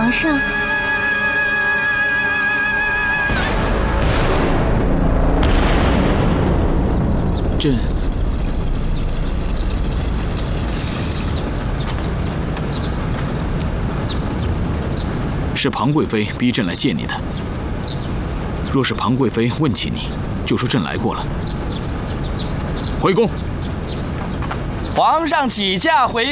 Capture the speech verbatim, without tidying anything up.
皇上。 朕是庞贵妃逼朕来见你的。若是庞贵妃问起你，就说朕来过了。回宫。 皇上起驾回